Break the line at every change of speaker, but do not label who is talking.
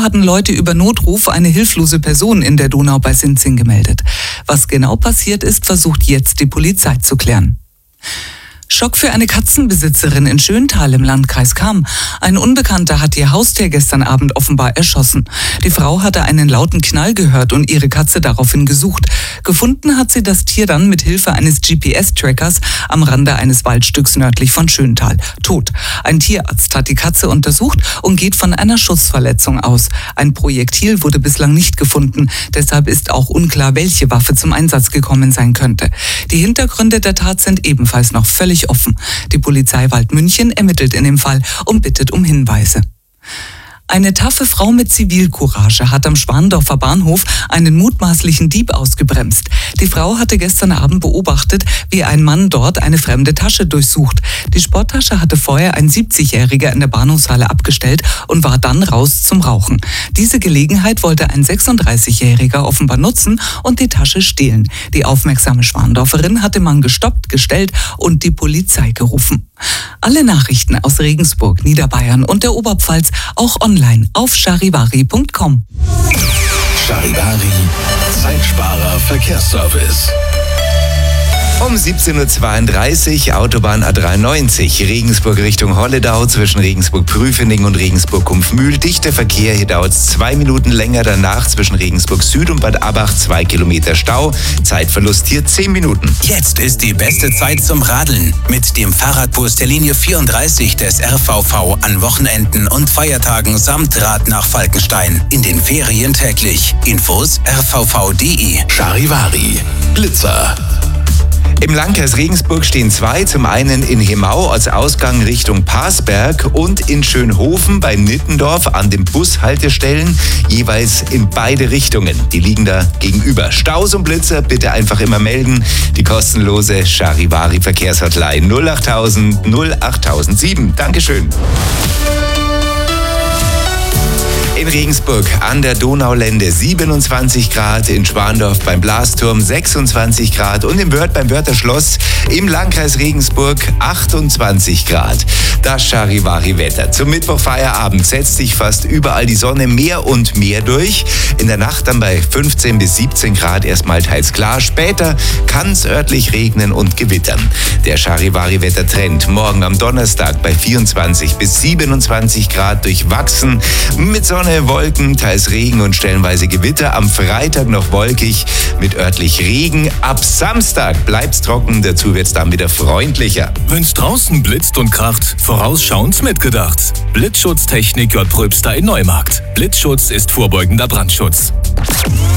hatten Leute über Notruf eine hilflose Person in der Donau bei Sinzing gemeldet. Was genau passiert ist, versucht jetzt die Polizei zu klären. Schock für eine Katzenbesitzerin in Schöntal im Landkreis Cham. Ein Unbekannter hat ihr Haustier gestern Abend offenbar erschossen. Die Frau hatte einen lauten Knall gehört und ihre Katze daraufhin gesucht. Gefunden hat sie das Tier dann mit Hilfe eines GPS-Trackers am Rande eines Waldstücks nördlich von Schöntal. Tot. Ein Tierarzt hat die Katze untersucht und geht von einer Schussverletzung aus. Ein Projektil wurde bislang nicht gefunden. Deshalb ist auch unklar, welche Waffe zum Einsatz gekommen sein könnte. Die Hintergründe der Tat sind ebenfalls noch völlig offen. Die Polizei Waldmünchen ermittelt in dem Fall und bittet um Hinweise. Eine taffe Frau mit Zivilcourage hat am Schwandorfer Bahnhof einen mutmaßlichen Dieb ausgebremst. Die Frau hatte gestern Abend beobachtet, wie ein Mann dort eine fremde Tasche durchsucht. Die Sporttasche hatte vorher ein 70-Jähriger in der Bahnhofshalle abgestellt und war dann raus zum Rauchen. Diese Gelegenheit wollte ein 36-Jähriger offenbar nutzen und die Tasche stehlen. Die aufmerksame Schwandorferin hat den Mann gestoppt, gestellt und die Polizei gerufen. Alle Nachrichten aus Regensburg, Niederbayern und der Oberpfalz auch online auf charivari.com.
Charivari, Zeitsparer Verkehrsservice.
Um 17.32 Uhr Autobahn A93, Regensburg Richtung Holledau zwischen Regensburg-Prüfening und Regensburg-Kumpfmühl. Dichter Verkehr, hier dauert es 2 Minuten länger, danach zwischen Regensburg Süd und Bad Abach 2 Kilometer Stau. Zeitverlust hier 10 Minuten.
Jetzt ist die beste Zeit zum Radeln. Mit dem Fahrradbus der Linie 34 des RVV an Wochenenden und Feiertagen samt Rad nach Falkenstein. In den Ferien täglich. Infos rvv.de. Charivari, Blitzer.
Im Landkreis Regensburg stehen 2, zum einen in Hemau als Ausgang Richtung Parsberg und in Schönhofen bei Nittendorf an den Bushaltestellen, jeweils in beide Richtungen. Die liegen da gegenüber. Staus und Blitzer bitte einfach immer melden. Die kostenlose Charivari Verkehrshotline 08000 08007. Dankeschön. In Regensburg an der Donaulände 27 Grad, in Schwandorf beim Blasturm 26 Grad und im Wörth beim Wörther Schloss im Landkreis Regensburg 28 Grad. Das Charivari-Wetter. Zum Mittwochfeierabend setzt sich fast überall die Sonne mehr und mehr durch. In der Nacht dann bei 15 bis 17 Grad erstmal teils klar. Später kann es örtlich regnen und gewittern. Der Charivari-Wettertrend morgen am Donnerstag bei 24 bis 27 Grad durchwachsen mit Sonne, Wolken, teils Regen und stellenweise Gewitter. Am Freitag noch wolkig mit örtlich Regen. Ab Samstag bleibt's trocken, dazu wird's dann wieder freundlicher.
Wenn's draußen blitzt und kracht, vorausschauend mitgedacht. Blitzschutztechnik J. Pröbster in Neumarkt. Blitzschutz ist vorbeugender Brandschutz.